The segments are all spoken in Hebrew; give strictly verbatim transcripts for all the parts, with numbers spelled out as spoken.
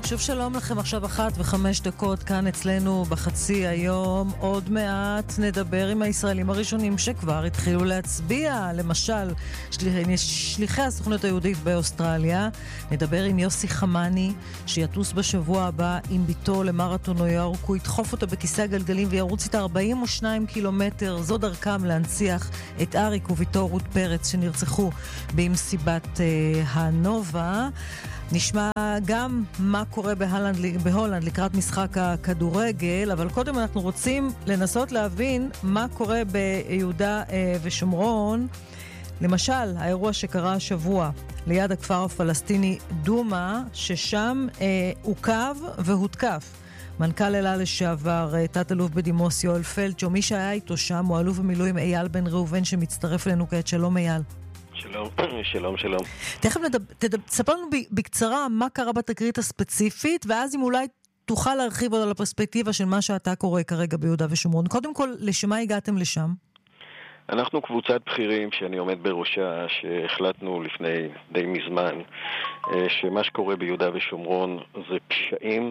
שוב שלום לכם, עכשיו אחת וחמש דקות כאן אצלנו בחצי היום. עוד מעט נדבר עם הישראלים הראשונים שכבר התחילו להצביע, למשל שליחי, שליחי הסוכנות היהודית באוסטרליה. נדבר עם יוסי חמני שיטוס בשבוע הבא עם ביתו למרתון ניו יורק. הוא ידחוף אותה בכיסא הגלגלים וירוץ איתה ארבעים ושניים קילומטר. זו דרכם להנציח את אריק וביתו רות פרץ שנרצחו במסיבת אה, הנובה. נשמע גם מה קורה בהולנד, בהולנד לקראת משחק הכדורגל, אבל קודם אנחנו רוצים לנסות להבין מה קורה ביהודה ושומרון. למשל, האירוע שקרה השבוע ליד הכפר הפלסטיני דומה, ששם אה, עוקב והותקף מנכ"ל אל על לשעבר, תת-אלוף בדימוס יואל פלדשו. מי שהיה איתו שם הוא אלוף במילואים אייל בן ראובן שמצטרף אלינו כעת. שלום אייל. שלום, שלום, שלום. תכף תספר לנו בקצרה מה קרה בתקרית הספציפית, ואז אם אולי תוכל להרחיב על הפרספקטיבה של מה שאתה קורא כרגע ביהודה ושומרון. קודם כל, לשמה הגעתם לשם? אנחנו קבוצת בכירים שאני עומד בראשה, שהחלטנו לפני די מזמן, שמה שקורה ביהודה ושומרון זה פשעים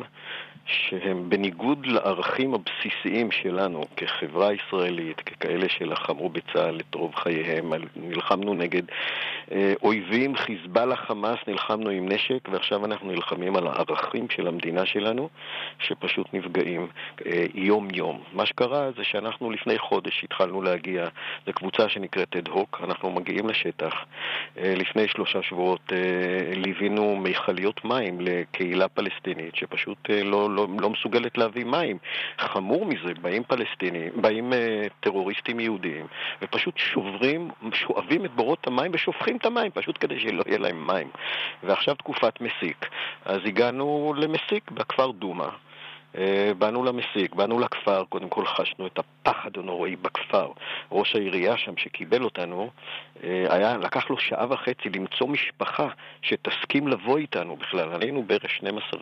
שהם בניגוד לערכים הבסיסיים שלנו כחברה ישראלית, ככאלה שלחמו בצה"ל את רוב חייהם. נלחמנו נגד אה, אויבים, חיזבאללה, חמאס, נלחמנו עם נשק, ועכשיו אנחנו נלחמים על הערכים של המדינה שלנו, שפשוט נפגעים אה, יום יום. מה שקרה זה שאנחנו לפני חודש התחלנו להגיע, זו קבוצה שנקראת אד-הוק, אנחנו מגיעים לשטח. אה, לפני שלושה שבועות אה, ליווינו מיכליות מים לקהילה פלסטינית, שפשוט אה, לא, לא, לא מסוגלת להביא מים. חמור מזה, באים פלסטינים, באים אה, טרוריסטים יהודים, ופשוט שוברים, שואבים את בורות המים ושופכים את המים, פשוט כדי שלא יהיה להם מים. ועכשיו תקופת מסיק. אז הגענו למסיק בכפר דומה. באנו למסיק, באנו לכפר, קודם כל חשנו את הפחד הנוראי בכפר. ראש העירייה שם שקיבל אותנו, היה, לקח לו שעה וחצי למצוא משפחה שתסכים לבוא איתנו בכלל. עלינו בערך שנים עשר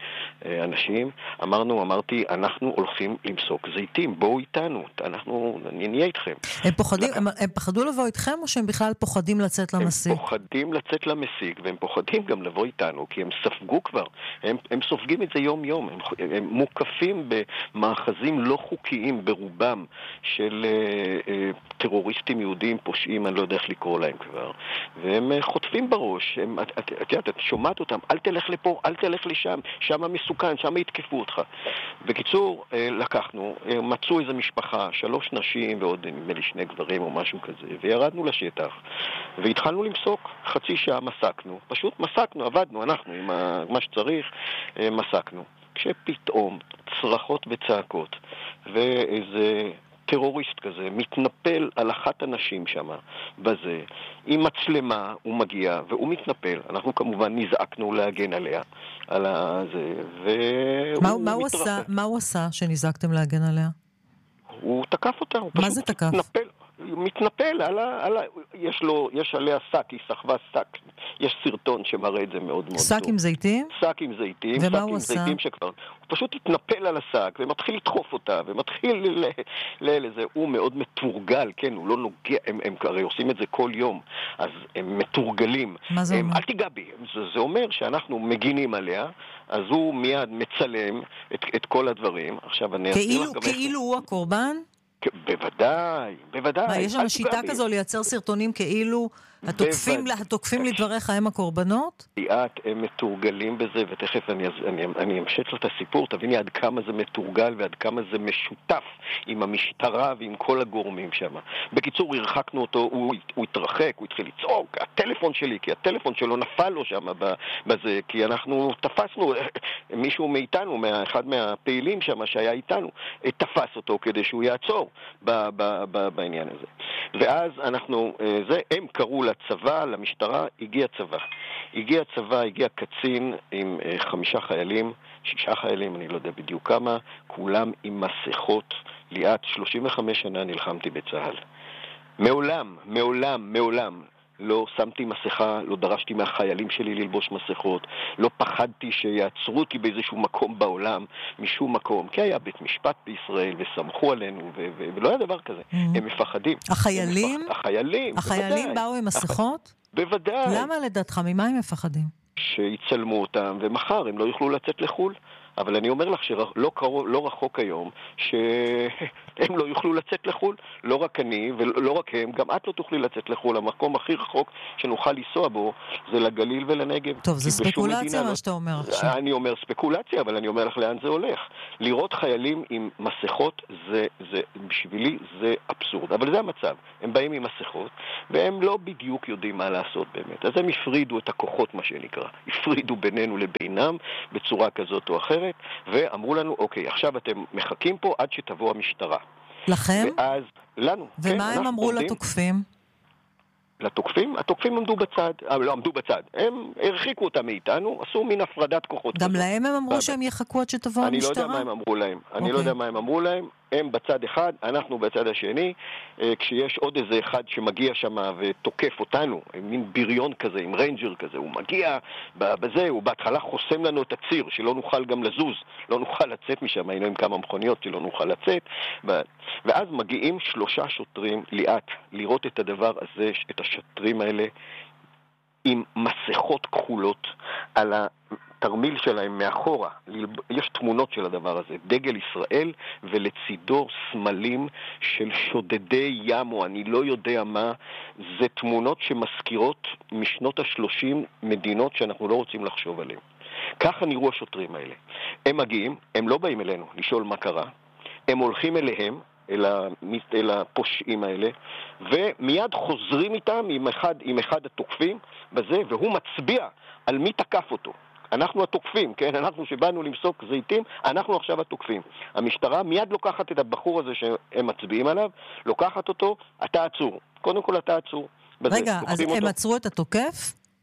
אנשים, אמרנו, אמרתי, אנחנו הולכים למסוק זיתים, בואו איתנו, אנחנו נהיה איתכם. הם פוחדים, לק... הם, הם פחדו לבוא איתכם או שהם בכלל פוחדים לצאת למסיק? הם פוחדים לצאת למסיק, והם פוחדים גם לבוא איתנו, כי הם ספגו כבר, הם, הם סופגים את זה יום יום, הם, הם מוקפים במאחזים לא חוקיים ברובם של uh, uh, טרוריסטים יהודים פושעים, אני לא יודע איך לקרוא להם כבר, והם uh, חוטפים בראש. הם, את, את, את, את, את שומעת אותם, אל תלך לפה, אל תלך לשם, שם מסוכן, שם יתקפו אותך. בקיצור, uh, לקחנו, uh, מצאו איזו משפחה, שלוש נשים ועוד נדמה לי שני גברים או משהו כזה, וירדנו לשטח והתחלנו למסוק. חצי שעה מסקנו, פשוט מסקנו, עבדנו אנחנו עם ה, מה שצריך, uh, מסקנו. כשפתאום צרחות וצעקות ואיזה טרוריסט כזה מתנפל על אחת הנשים שם בזה, עם מצלמה הוא מגיע והוא מתנפל. אנחנו כמובן נזעקנו להגן עליה על הזה, והוא מה, מה הוא עשה, מה הוא עשה שנזעקתם להגן עליה? הוא תקף אותה. הוא מה זה תקף? מתנפל. מתנפל על ה... על ה יש לו, יש עליה שק, היא סחבה שק. יש סרטון שמראה את זה מאוד מאוד שק עם זיתים? שק עם זיתים. ומה שק הוא עם עשה? זיתים שכבר... הוא פשוט התנפל על השק ומתחיל לדחוף אותה ומתחיל לזה. הוא מאוד מתורגל, כן, הוא לא נוגע, הם, הם הרי עושים את זה כל יום, אז הם מתורגלים. מה זה הם, אומר? אל תיגע בי. זה, זה אומר שאנחנו מגינים עליה, אז הוא מיד מצלם את, את כל הדברים. עכשיו אני כאילו, כאילו הוא הקורבן? בוודאי, בוודאי. מה, יש שם שיטה כזו לייצר סרטונים כאילו התוקפים, התוקפים לדבריך הם הקורבנות? ליאת, הם מתורגלים בזה, ותכף אני, אני, אני אמשיך את הסיפור, תביני עד כמה זה מתורגל ועד כמה זה משותף עם המשטרה ועם כל הגורמים שם. בקיצור, הרחקנו אותו, הוא, הוא התרחק, הוא התחיל לצעוק, הטלפון שלי, כי הטלפון שלו נפל לו שם בזה, כי אנחנו תפסנו, מישהו מאיתנו, אחד מהפעילים שם שהיה איתנו, תפס אותו כדי שהוא יעצור ב, ב, ב, בעניין הזה. ואז אנחנו, זה, הם קראו לצבא, למשטרה, הגיע צבא. הגיע צבא, הגיע קצין עם חמישה חיילים, שישה חיילים, אני לא יודע בדיוק כמה, כולם עם מסכות. ליאת, שלושים וחמש שנה נלחמתי בצה"ל. מעולם, מעולם, מעולם לא שמתי מסכה, לא דרשתי מהחיילים שלי ללבוש מסכות, לא פחדתי שיעצרו אותי באיזשהו מקום בעולם, משום מקום, כי היה בית משפט בישראל וסמכו עלינו, ו- ו- ולא היה דבר כזה. Mm-hmm. הם מפחדים. החיילים? הם מפח... החיילים, החיילים בוודאי. באו עם מסכות? בוודאי. למה לדעתך? ממה הם מפחדים? שיצלמו אותם, ומחר הם לא יוכלו לצאת לחול. אבל אני אומר לך שלא קרוב, לא רחוק היום שהם לא יוכלו לצאת לחול. לא רק אני ולא רק הם, גם את לא תוכלי לצאת לחול. המקום הכי רחוק שנוכל לנסוע בו זה לגליל ולנגב. טוב, זה ספקולציה מה לא... שאתה אומר עכשיו. אני אומר ספקולציה, אבל אני אומר לך לאן זה הולך. לראות חיילים עם מסכות, זה, זה, בשבילי זה אבסורד. אבל זה המצב. הם באים עם מסכות, והם לא בדיוק יודעים מה לעשות באמת. אז הם הפרידו את הכוחות, מה שנקרא. הפרידו בינינו לבינם בצורה כזאת או אחרת. ואמרו לנו, אוקיי, עכשיו אתם מחכים פה עד שתבוא המשטרה. לכם? ואז, לנו. ומה כן, הם אמרו עובדים, לתוקפים? לתוקפים? התוקפים עמדו בצד. לא עמדו בצד. הם הרחיקו אותם מאיתנו, עשו מין הפרדת כוחות. גם להם הם אמרו שהם יחכו עד שתבוא אני המשטרה? אני לא יודע מה הם אמרו להם. אני לא יודע מה הם אמרו להם. הם בצד אחד, אנחנו בצד השני. כשיש עוד איזה אחד שמגיע שם ותוקף אותנו, מין בריון כזה, עם ריינג'ר כזה, הוא מגיע בזה, הוא בהתחלה חוסם לנו את הציר, שלא נוכל גם לזוז, לא נוכל לצאת משם, היינו עם כמה מכוניות שלא נוכל לצאת. ואז מגיעים שלושה שוטרים ליאת, לראות את הדבר הזה, את השוטרים האלה, עם מסכות כחולות על התרמיל שלהם מאחורה. יש תמונות של הדבר הזה, דגל ישראל ולצידו סמלים של שודדי ים או אני לא יודע מה. זה תמונות שמזכירות משנות השלושים מדינות שאנחנו לא רוצים לחשוב עליהן. ככה נראו השוטרים האלה. הם מגיעים, הם לא באים אלינו לשאול מה קרה, הם הולכים אליהם, אל, אל הפושעים האלה, ומיד חוזרים איתם עם אחד, עם אחד התוקפים בזה, והוא מצביע על מי תקף אותו. אנחנו התוקפים, כן? אנחנו שבאנו למסוק זיתים, אנחנו עכשיו התוקפים. המשטרה מיד לוקחת את הבחור הזה שהם מצביעים עליו, לוקחת אותו, אתה עצור. קודם כל אתה עצור. בזה, רגע, אז אותו. הם עצרו את התוקף?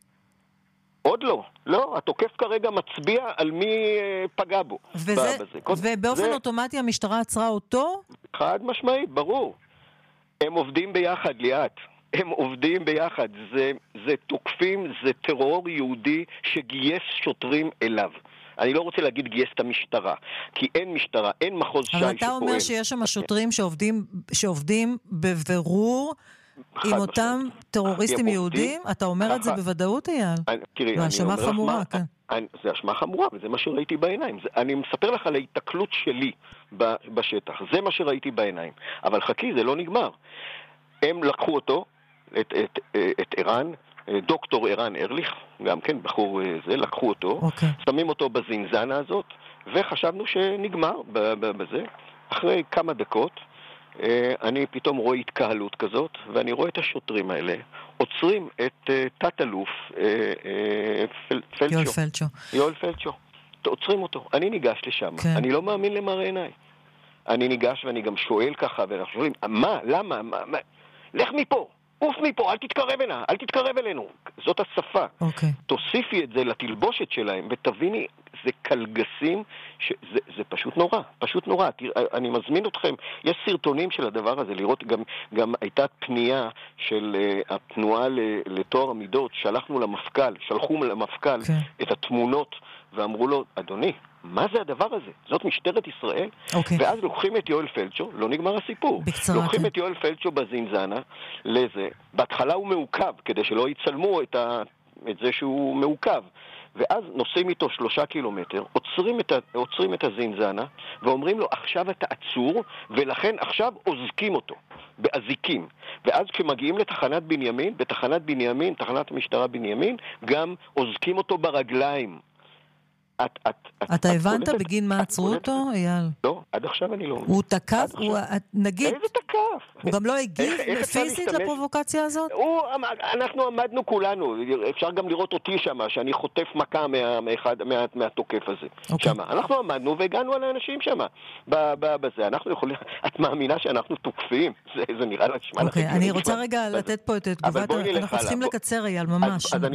עוד לא, לא, התוקף כרגע מצביע על מי פגע בו. וזה, ובאופן זה... אוטומטי המשטרה עצרה אותו? חד משמעית, ברור. הם עובדים ביחד, ליאת. הם עובדים ביחד. זה, זה תוקפים, זה טרור יהודי שגייס שוטרים אליו. אני לא רוצה להגיד גייס את המשטרה, כי אין משטרה, אין מחוז שי שפועל. אבל אתה אומר שיש שם שוטרים שעובדים, שעובדים בבירור עם אותם טרוריסטים יהודים? אתה אומר את זה בוודאות, אייל? תראי, זה אשמה חמורה, כן. זה אשמה חמורה, וזה מה שראיתי בעיניים. אני מספר לך על ההתקלות שלי בשטח. זה מה שראיתי בעיניים. אבל חכי, זה לא נגמר. הם לקחו אותו, את, את, את איראן, דוקטור איראן ארליך, גם כן, בחור זה, לקחו אותו, okay. שמים אותו בזינזנה הזאת, וחשבנו שנגמר בזה. אחרי כמה דקות, אני פתאום רואה התקהלות כזאת, ואני רואה את השוטרים האלה, עוצרים את תת-אלוף פלצ'ו. יואל פלצ'ו. יואל פלצ'ו. עוצרים אותו. אני ניגש לשם. כן. אני לא מאמין למראה עיניי. אני ניגש ואני גם שואל ככה, ואנחנו שואלים, מה? למה? מה? מה? לך מפה! עוף מפה, אל תתקרב אלינו, אל תתקרב אלינו. זאת השפה. Okay. תוסיפי את זה לתלבושת שלהם, ותביני, זה קלגסים, שזה, זה פשוט נורא, פשוט נורא. תראה, אני מזמין אתכם, יש סרטונים של הדבר הזה, לראות, גם, גם הייתה פנייה של uh, התנועה לתואר המידות, שלחנו למפכ"ל, שלחו למפכ"ל okay. את התמונות, ואמרו לו, אדוני, מה זה הדבר הזה? זאת משטרת ישראל? Okay. ואז לוקחים את יואל פלצ'ו, לא נגמר הסיפור. בקצרה, לוקחים כן. את יואל פלצ'ו בזינזנה, לזה, בהתחלה הוא מעוכב, כדי שלא יצלמו את, ה... את זה שהוא מעוכב. ואז נוסעים איתו שלושה קילומטר, עוצרים את, ה... עוצרים את הזינזנה, ואומרים לו, עכשיו אתה עצור, ולכן עכשיו עוזקים אותו, באזיקים. ואז כשמגיעים לתחנת בנימין, בתחנת בנימין, תחנת המשטרה בנימין, גם עוזקים אותו ברגליים. את, את, את, אתה הבנת בגין מה עצרו אותו, אייל? לא, עד עכשיו אני לא... הוא תקף, נגיד... איזה תקף? הוא גם לא הגיב פיזית לפרובוקציה הזאת? אנחנו עמדנו כולנו, אפשר גם לראות אותי שם, שאני חוטף מכה מהתוקף הזה. אנחנו עמדנו והגענו על האנשים שם, בזה. אנחנו יכולים... את מאמינה שאנחנו תוקפים? זה נראה נשמע לכם. אני רוצה רגע לתת פה את תגובת... אנחנו צריכים לקצר, אייל, ממש. אז אני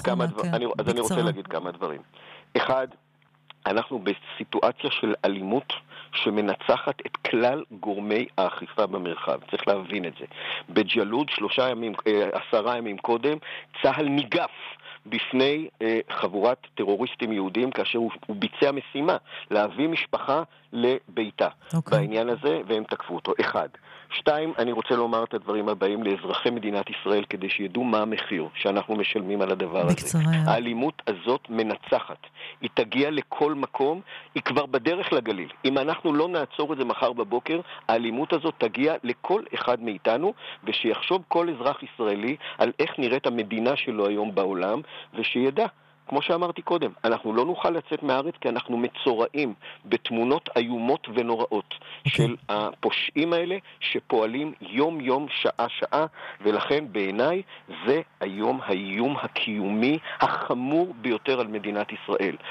רוצה להגיד כמה דברים. אחד, אנחנו בסיטואציה של אלימות שמנצחת את כלל גורמי האכיפה במרחב. צריך להבין את זה. בג'לוד, שלושה ימים, עשרה ימים קודם, צהל ניגף בפני אה, חבורת טרוריסטים יהודים, כאשר הוא, הוא ביצע משימה להביא משפחה לביתה. Okay. בעניין הזה, והם תקפו אותו. אחד. שתיים, אני רוצה לומר את הדברים הבאים לאזרחי מדינת ישראל כדי שידעו מה המחיר שאנחנו משלמים על הדבר בקצרה. הזה. האלימות הזאת מנצחת. היא תגיע לכל מקום, היא כבר בדרך לגליל. אם אנחנו לא נעצור את זה מחר בבוקר, האלימות הזאת תגיע לכל אחד מאיתנו, ושיחשוב כל אזרח ישראלי על איך נראית המדינה שלו היום בעולם, ושידע, כמו שאמרתי קודם, אנחנו לא נוכל לצאת מהארץ כי אנחנו מצורעים בתמונות איומות ונוראות okay. של הפושעים האלה שפועלים יום יום, שעה שעה, ולכן בעיניי זה היום האיום הקיומי החמור ביותר על מדינת ישראל.